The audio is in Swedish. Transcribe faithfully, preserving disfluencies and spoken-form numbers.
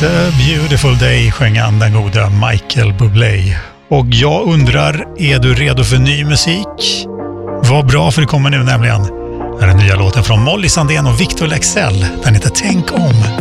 It's a beautiful day, sjöng han, den goda Michael Bublé. Och jag undrar, är du redo för ny musik? Vad bra, för det kommer nu nämligen. Här är den nya låten från Molly Sandén och Victor Lexell. Den heter Tänk om.